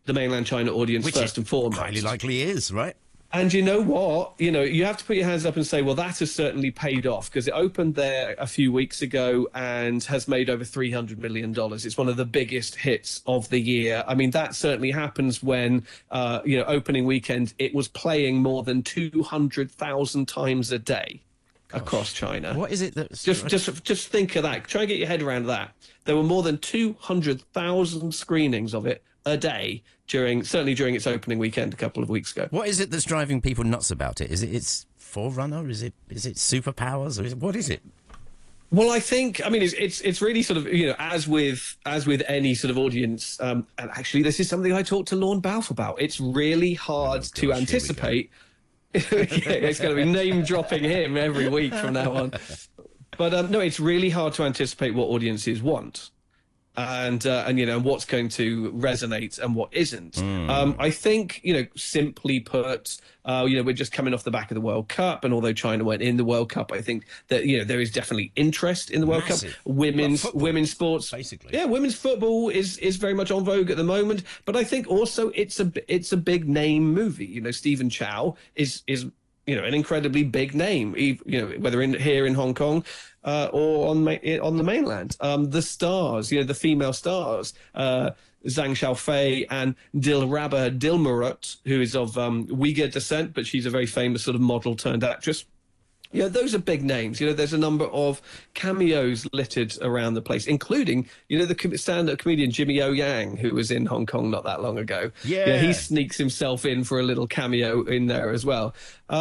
the mainland China audience Which first it and foremost. highly likely is, right? And you know what? You know, you have to put your hands up and say, well, that has certainly paid off because it opened there a few weeks ago and has made over $300 million. It's one of the biggest hits of the year. I mean, that certainly happens when, opening weekend, it was playing more than 200,000 times a day across China. What is it that's... Just think of that. Try and get your head around that. There were more than 200,000 screenings of it a day certainly during its opening weekend a couple of weeks ago. What is it that's driving people nuts about it? Is it its forerunner? Is it superpowers? Or what is it? Well, I think, I mean, it's really sort of, as with any sort of audience, and actually this is something I talked to Lorne Balfe about. It's really hard to anticipate. It's going to be name dropping him every week from now on. But no, it's really hard to anticipate what audiences want. And what's going to resonate and what isn't. I think, simply put, we're just coming off the back of the World Cup, and although China weren't in the World Cup, I think that there is definitely interest in the World Cup. Women's sports, basically. Yeah, women's football is very much en vogue at the moment. But I think also it's a big name movie. Stephen Chow is an incredibly big name, whether here in Hong Kong or on the mainland. The stars, the female stars, Zhang Xiaofei and Dilraba Dilmurut, who is of Uyghur descent, but she's a very famous sort of model turned actress. Those are big names. There's a number of cameos littered around the place, including, the stand-up comedian Jimmy O Yang, who was in Hong Kong not that long ago. Yeah, he sneaks himself in for a little cameo in there as well.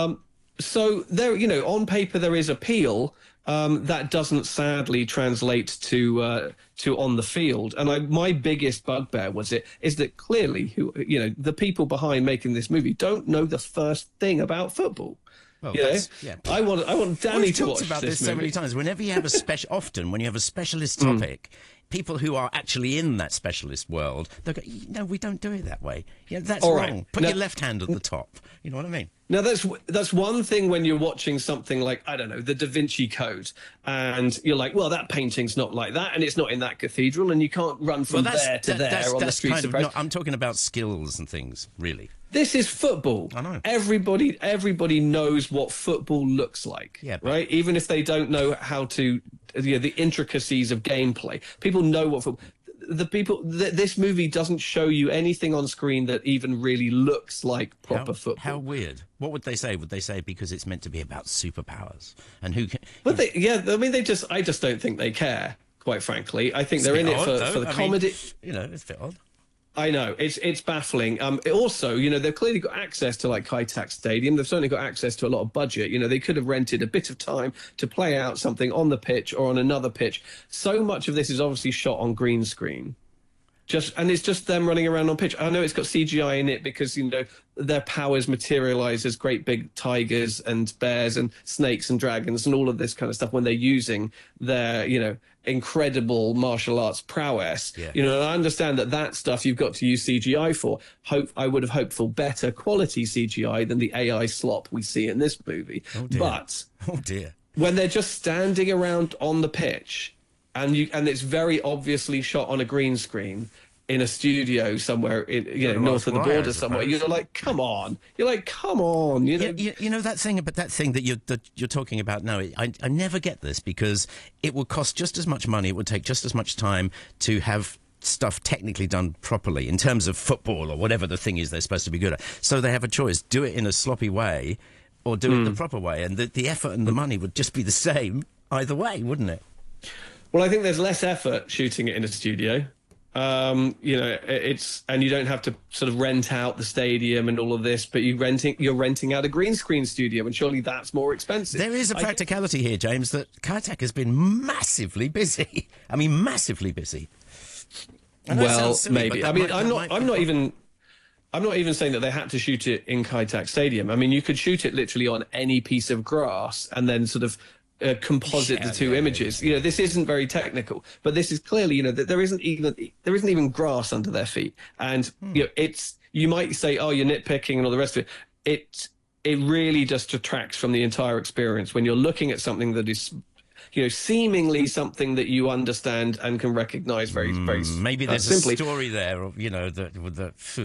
So there, on paper there is appeal. That doesn't sadly translate to on the field. And my biggest bugbear is that clearly, the people behind making this movie don't know the first thing about football. Well, I want Danny to watch about this so movie. many times. Whenever you have often when you have a specialist topic, people who are actually in that specialist world, they go, no, we don't do it that way. Yeah, that's all wrong. Right. Put your left hand at the top. You know what I mean? Now, that's one thing when you're watching something like, I don't know, the Da Vinci Code, and you're like, well, that painting's not like that, and it's not in that cathedral, and you can't run from there to there on the streets of Paris. I'm talking about skills and things, really. This is football. I know. Everybody knows what football looks like, right? Even if they don't know how to, the intricacies of gameplay. People know what football... This movie doesn't show you anything on screen that even really looks like proper football. How weird. What would they say? Would they say because it's meant to be about superpowers? And who can... But I just don't think they care, quite frankly. I think they're in it for the comedy. It's a bit odd. I know, it's baffling. Also, they've clearly got access to like Kai Tak Stadium. They've certainly got access to a lot of budget. They could have rented a bit of time to play out something on the pitch or on another pitch. So much of this is obviously shot on green screen. And it's just them running around on pitch. I know it's got CGI in it because, their powers materialize as great big tigers and bears and snakes and dragons and all of this kind of stuff when they're using their, incredible martial arts prowess. Yeah. And I understand that stuff you've got to use CGI for. I would have hoped for better quality CGI than the AI slop we see in this movie. Oh dear. But when they're just standing around on the pitch and it's very obviously shot on a green screen in a studio somewhere in north of the border somewhere, you're like, come on. That thing that you're talking about now, I never get this because it will cost just as much money, it would take just as much time to have stuff technically done properly in terms of football or whatever the thing is they're supposed to be good at. So they have a choice, do it in a sloppy way or do it the proper way, and the effort and the money would just be the same either way, wouldn't it? Well, I think there's less effort shooting it in a studio. And you don't have to sort of rent out the stadium and all of this, but you're renting out a green screen studio, and surely that's more expensive. There is a practicality here, James, that Kai Tak has been massively busy. I mean, massively busy. Well, silly, maybe. I'm not even saying that they had to shoot it in Kai Tak Stadium. I mean, you could shoot it literally on any piece of grass and then sort of composite the two images. This isn't very technical, but this is clearly, that there isn't even grass under their feet, and you might say, oh, you're nitpicking and all the rest of it. It really just detracts from the entire experience when you're looking at something that is, seemingly something that you understand and can recognize very, very maybe there's simply. A story there, that